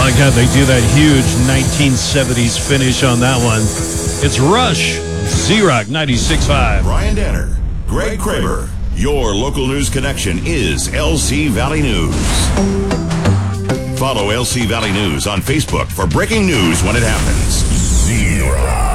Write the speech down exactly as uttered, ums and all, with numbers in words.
my God, they do that huge nineteen seventies finish on that one. It's Rush, Z-Rock ninety-six point five. Brian Danner, Greg Kramer. Your local news connection is L C Valley News. Follow L C Valley News on Facebook for breaking news when it happens. Z-Rock.